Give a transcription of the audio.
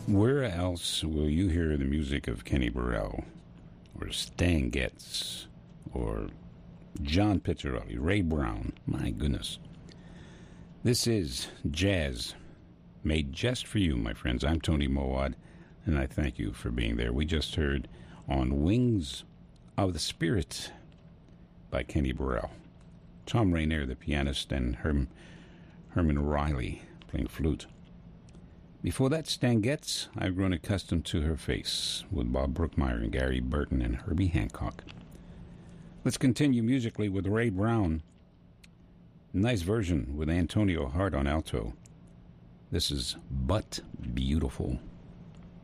Where else will you hear the music of Kenny Burrell, or Stan Getz, or John Pizzarelli, Ray Brown? My goodness. This is jazz made just for you, my friends. I'm Tony Mowad, and I thank you for being there. We just heard On Wings of the Spirit by Kenny Burrell. Tom Rainier, the pianist, and Herman Riley playing flute. Before that, Stan Getz, I've grown accustomed to her face, with Bob Brookmeyer and Gary Burton and Herbie Hancock. Let's continue musically with Ray Brown. Nice version with Antonio Hart on alto. This is But Beautiful.